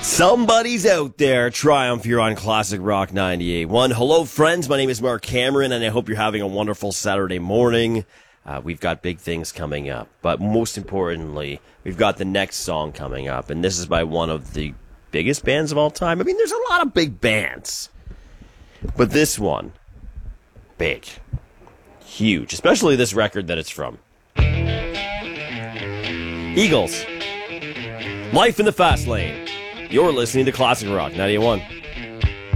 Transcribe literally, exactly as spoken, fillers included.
Somebody's out there. Triumph here on Classic Rock ninety-eight point one. Hello, friends. My name is Mark Cameron, and I hope you're having a wonderful Saturday morning. Uh, we've got big things coming up, but most importantly, we've got the next song coming up, and this is by one of the biggest bands of all time. I mean, there's a lot of big bands, but this one, big, huge, especially this record that it's from. Eagles, Life in the Fast Lane. You're listening to Classic Rock ninety-eight point one.